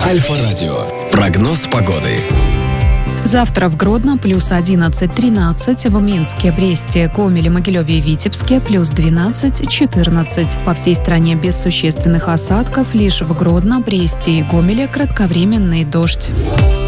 Альфа-радио. Прогноз погоды. Завтра в Гродно плюс 11-13, в Минске, Бресте, Гомеле, Могилеве и Витебске плюс 12-14. По всей стране без существенных осадков, лишь в Гродно, Бресте и Гомеле кратковременный дождь.